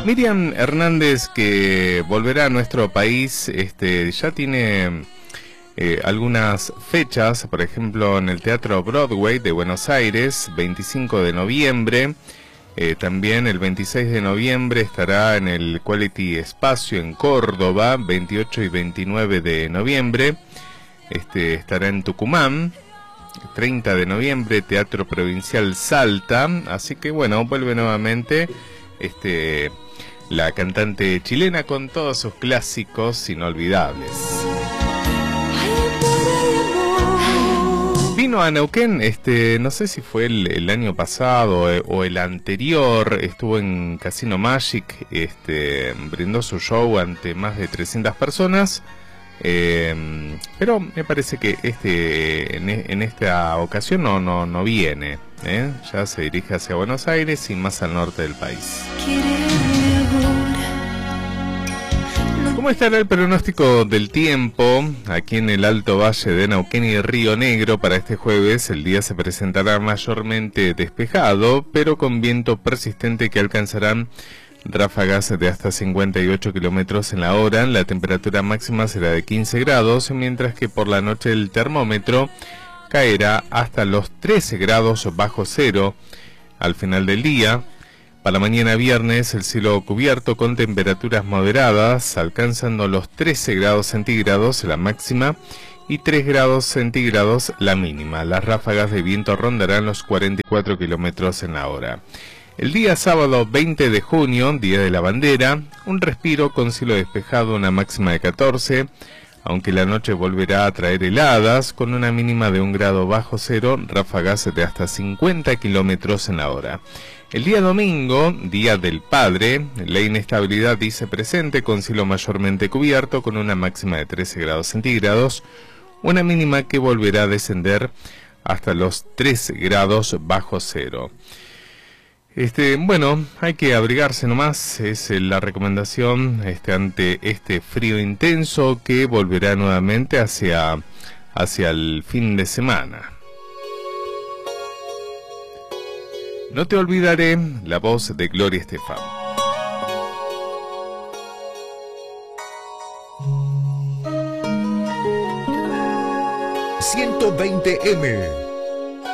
Miriam Hernández, que volverá a nuestro país, ya tiene algunas fechas, por ejemplo en el Teatro Broadway de Buenos Aires, 25 de noviembre. También el 26 de noviembre estará en el Quality Espacio en Córdoba, 28 y 29 de noviembre. Estará en Tucumán, 30 de noviembre, Teatro Provincial Salta. Así que bueno, vuelve nuevamente la cantante chilena con todos sus clásicos inolvidables. Vino a Neuquén, no sé si fue el año pasado o el anterior, estuvo en Casino Magic, brindó su show ante más de 300 personas, pero me parece que en esta ocasión no viene, ya se dirige hacia Buenos Aires y más al norte del país. ¿Cómo estará el pronóstico del tiempo aquí en el Alto Valle de Neuquén y Río Negro para este jueves? El día se presentará mayormente despejado, pero con viento persistente que alcanzarán ráfagas de hasta 58 kilómetros en la hora. La temperatura máxima será de 15 grados, mientras que por la noche el termómetro caerá hasta los 13 grados bajo cero al final del día. Para mañana viernes el cielo cubierto con temperaturas moderadas, alcanzando los 13 grados centígrados la máxima y 3 grados centígrados la mínima. Las ráfagas de viento rondarán los 44 kilómetros en la hora. El día sábado 20 de junio, Día de la Bandera, un respiro con cielo despejado, una máxima de 14, aunque la noche volverá a traer heladas con una mínima de 1 grado bajo cero, ráfagas de hasta 50 kilómetros en la hora. El día domingo, Día del Padre, la inestabilidad dice presente con cielo mayormente cubierto con una máxima de 13 grados centígrados, una mínima que volverá a descender hasta los 13 grados bajo cero. Bueno, hay que abrigarse nomás, es la recomendación ante este frío intenso que volverá nuevamente hacia el fin de semana. No te olvidaré, la voz de Gloria Estefan. 120M